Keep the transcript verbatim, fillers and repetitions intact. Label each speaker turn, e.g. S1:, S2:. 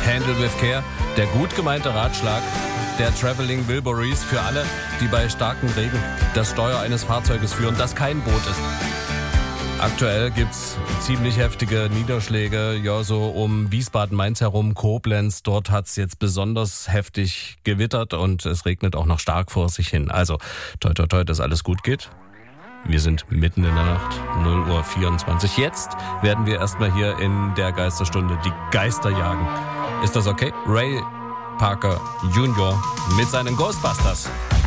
S1: Handle with Care, der gut gemeinte Ratschlag der Traveling Wilburys für alle, die bei starkem Regen das Steuer eines Fahrzeuges führen, das kein Boot ist. Aktuell gibt's ziemlich heftige Niederschläge, ja, so um Wiesbaden-Mainz herum, Koblenz. Dort hat's jetzt besonders heftig gewittert und es regnet auch noch stark vor sich hin. Also, toi, toi, toi, dass alles gut geht. Wir sind mitten in der Nacht, null Uhr vierundzwanzig. Jetzt werden wir erstmal hier in der Geisterstunde die Geister jagen. Ist das okay? Ray Parker Junior mit seinen Ghostbusters.